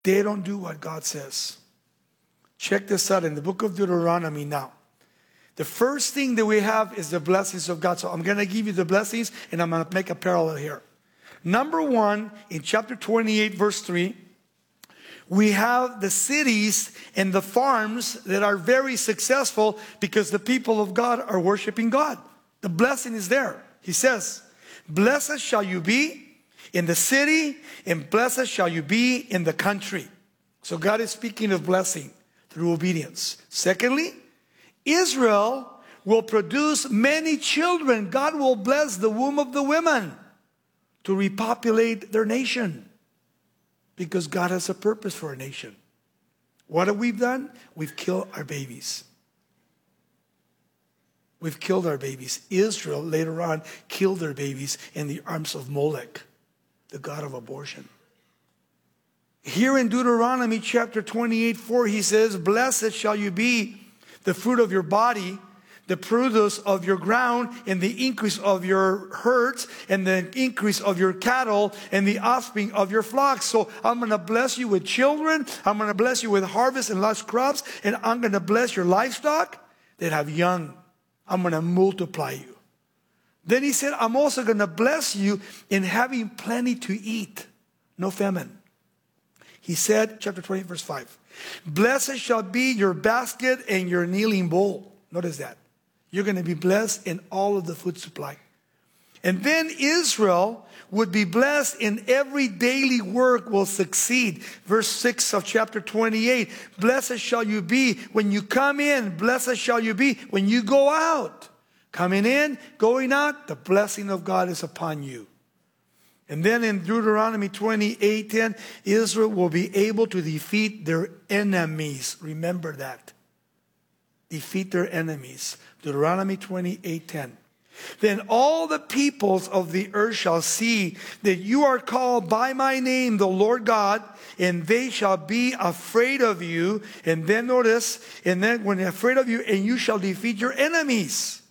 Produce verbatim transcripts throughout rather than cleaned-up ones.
They don't do what God says. Check this out in the book of Deuteronomy now. The first thing that we have is the blessings of God. So I'm going to give you the blessings, and I'm going to make a parallel here. Number one, in chapter twenty-eight, verse three, we have the cities and the farms that are very successful because the people of God are worshiping God. The blessing is there. He says, blessed shall you be in the city, and blessed shall you be in the country. So God is speaking of blessing through obedience. Secondly, Israel will produce many children. God will bless the womb of the women to repopulate their nation, because God has a purpose for a nation. What have we done? We've killed our babies. We've killed our babies. Israel later on killed their babies in the arms of Molech, the god of abortion. Here in Deuteronomy chapter twenty-eight, four, he says, blessed shall you be, the fruit of your body, the produce of your ground, and the increase of your herds, and the increase of your cattle, and the offspring of your flocks. So I'm going to bless you with children. I'm going to bless you with harvest and large crops. And I'm going to bless your livestock that have young. I'm going to multiply you. Then he said, I'm also going to bless you in having plenty to eat. No famine. He said, chapter twenty, verse five, blessed shall be your basket and your kneading bowl. Notice that. You're going to be blessed in all of the food supply. And then Israel would be blessed in every daily work will succeed. Verse six of chapter twenty-eight. Blessed shall you be when you come in. Blessed shall you be when you go out. Coming in, going out, the blessing of God is upon you. And then in Deuteronomy twenty-eight ten, Israel will be able to defeat their enemies. Remember that. Defeat their enemies. Deuteronomy twenty-eight ten. Then all the peoples of the earth shall see that you are called by my name, the Lord God, and they shall be afraid of you. And then notice, and then when they're afraid of you, and you shall defeat your enemies.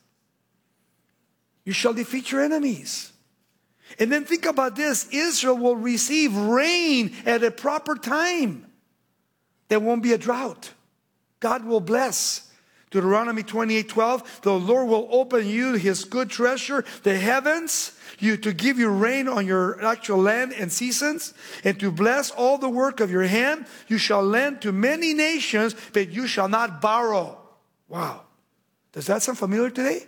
You shall defeat your enemies. And then think about this. Israel will receive rain at a proper time. There won't be a drought. God will bless. Deuteronomy twenty-eight twelve, the Lord will open you his good treasure, the heavens, you to give you rain on your actual land and seasons, and to bless all the work of your hand. You shall lend to many nations, but you shall not borrow. Wow. Does that sound familiar today?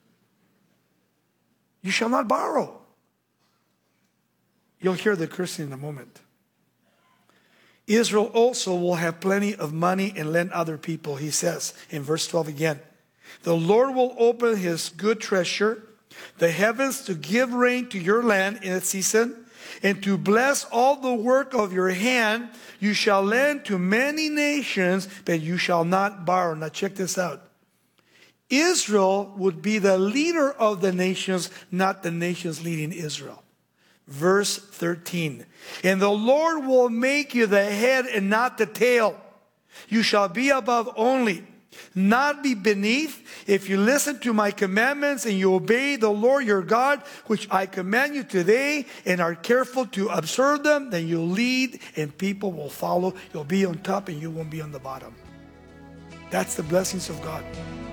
You shall not borrow. You'll hear the cursing in a moment. Israel also will have plenty of money and lend other people, he says in verse twelve again. The Lord will open his good treasure, the heavens, to give rain to your land in its season, and to bless all the work of your hand. You shall lend to many nations, but you shall not borrow. Now check this out. Israel would be the leader of the nations, not the nations leading Israel. Verse thirteen. And the Lord will make you the head and not the tail. You shall be above only, not be beneath. If you listen to my commandments and you obey the Lord your God, which I command you today, and are careful to observe them, then you'll lead and people will follow. You'll be on top and you won't be on the bottom. That's the blessings of God.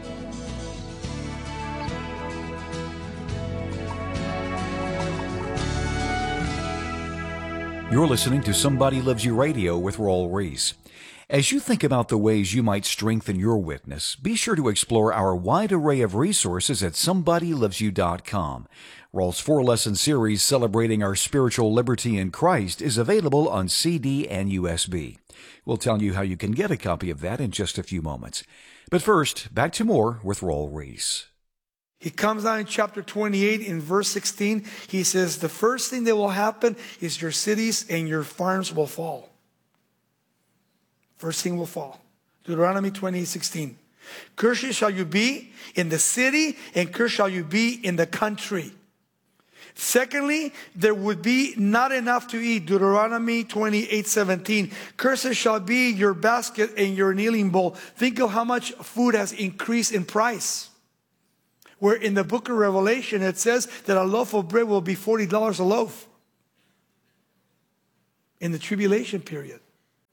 You're listening to Somebody Loves You Radio with Raul Ries. As you think about the ways you might strengthen your witness, be sure to explore our wide array of resources at somebody loves you dot com. Raul's four-lesson series celebrating our spiritual liberty in Christ is available on C D and U S B. We'll tell you how you can get a copy of that in just a few moments. But first, back to more with Raul Ries. He comes down in chapter twenty-eight in verse sixteen. He says, the first thing that will happen is your cities and your farms will fall. First thing will fall. Deuteronomy twenty-eight sixteen. Cursed shall you be in the city, and cursed shall you be in the country. Secondly, there would be not enough to eat. Deuteronomy twenty-eight seventeen. Cursed shall be your basket and your kneading bowl. Think of how much food has increased in price. Where in the book of Revelation it says that a loaf of bread will be forty dollars a loaf in the tribulation period.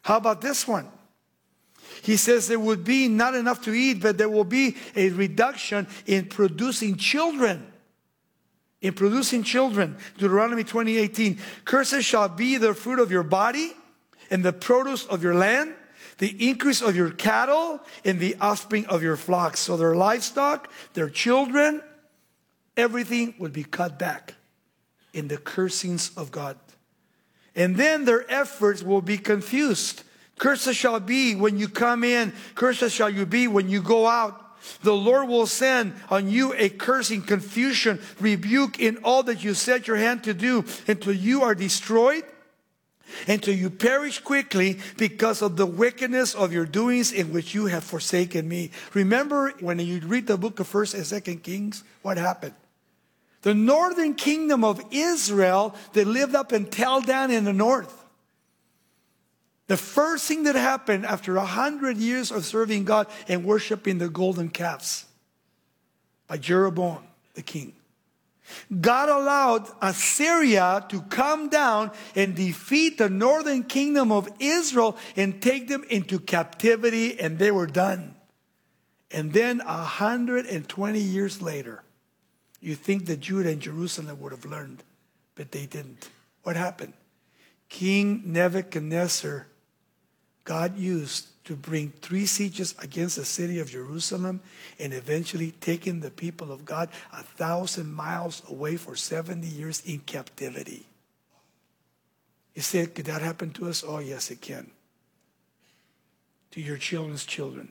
How about this one? He says there would be not enough to eat, but there will be a reduction in producing children. In producing children. Deuteronomy twenty eighteen. Curses shall be the fruit of your body and the produce of your land, the increase of your cattle and the offspring of your flocks. So their livestock, their children, everything would be cut back in the cursings of God. And then their efforts will be confused. Curses shall be when you come in. Curses shall you be when you go out. The Lord will send on you a cursing, confusion, rebuke in all that you set your hand to do until you are destroyed, until you perish quickly because of the wickedness of your doings in which you have forsaken me. Remember when you read the book of First and Second Kings, what happened? The northern kingdom of Israel, they lived up in Tel Dan in the north. The first thing that happened after a hundred years of serving God and worshiping the golden calves by Jeroboam, the king, God allowed Assyria to come down and defeat the northern kingdom of Israel and take them into captivity, and they were done. And then a hundred twenty years later, you think that Judah and Jerusalem would have learned, but they didn't. What happened? King Nebuchadnezzar, God used to bring three sieges against the city of Jerusalem and eventually taking the people of God a thousand miles away for seventy years in captivity. You said, could that happen to us? Oh, yes, it can. To your children's children.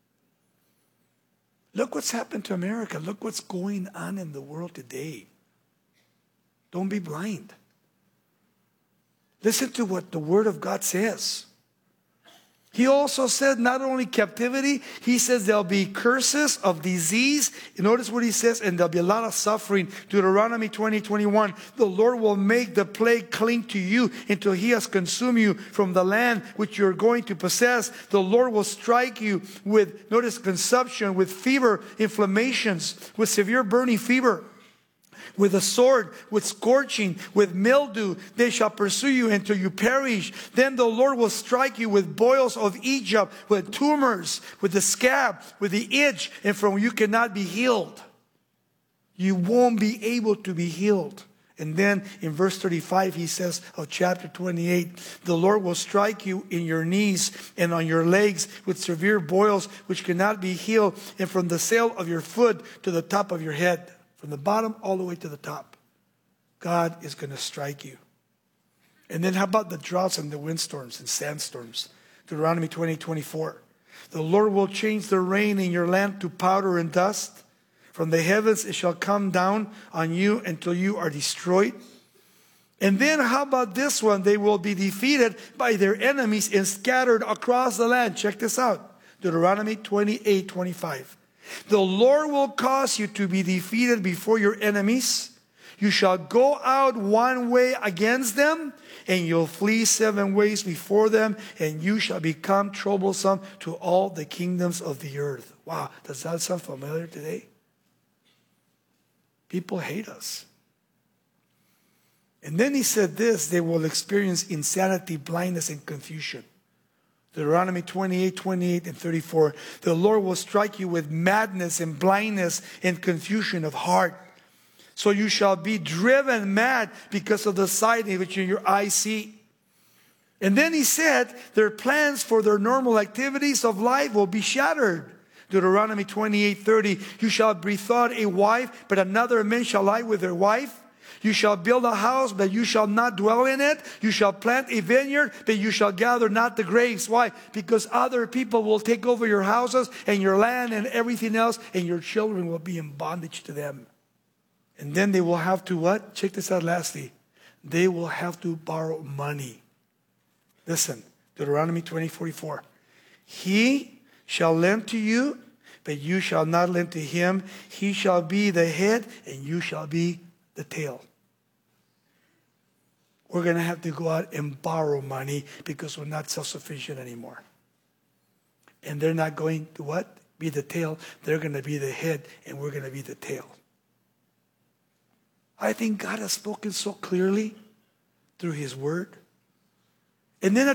Look what's happened to America. Look what's going on in the world today. Don't be blind. Listen to what the Word of God says. He also said not only captivity, he says there'll be curses of disease. Notice what he says, and there'll be a lot of suffering. Deuteronomy twenty, twenty-one. The Lord will make the plague cling to you until he has consumed you from the land which you're going to possess. The Lord will strike you with, notice, consumption, with fever, inflammations, with severe burning fever, with a sword, with scorching, with mildew. They shall pursue you until you perish. Then the Lord will strike you with boils of Egypt, with tumors, with the scab, with the itch, and from you cannot be healed. You won't be able to be healed. And then in verse thirty-five, he says of chapter twenty-eight, the Lord will strike you in your knees and on your legs with severe boils which cannot be healed, and from the sole of your foot to the top of your head. From the bottom all the way to the top, God is going to strike you. And then how about the droughts and the windstorms and sandstorms? Deuteronomy twenty, twenty-four. The Lord will change the rain in your land to powder and dust. From the heavens it shall come down on you until you are destroyed. And then how about this one? They will be defeated by their enemies and scattered across the land. Check this out. Deuteronomy twenty-eight, twenty-five. The Lord will cause you to be defeated before your enemies. You shall go out one way against them, and you'll flee seven ways before them, and you shall become troublesome to all the kingdoms of the earth. Wow, does that sound familiar today? People hate us. And then he said this, they will experience insanity, blindness, and confusion. Deuteronomy twenty-eight, twenty-eight, and thirty-four. The Lord will strike you with madness and blindness and confusion of heart. So you shall be driven mad because of the sight in which your eyes see. And then he said, their plans for their normal activities of life will be shattered. Deuteronomy twenty-eight, thirty. You shall bethought a wife, but another man shall lie with their wife. You shall build a house, but you shall not dwell in it. You shall plant a vineyard, but you shall gather not the grapes. Why? Because other people will take over your houses and your land and everything else, and your children will be in bondage to them. And then they will have to what? Check this out lastly. They will have to borrow money. Listen, Deuteronomy twenty, forty-four. He shall lend to you, but you shall not lend to him. He shall be the head, and you shall be the tail. We're going to have to go out and borrow money because we're not self-sufficient anymore. And they're not going to what? Be the tail. They're going to be the head, and we're going to be the tail. I think God has spoken so clearly through his word. And then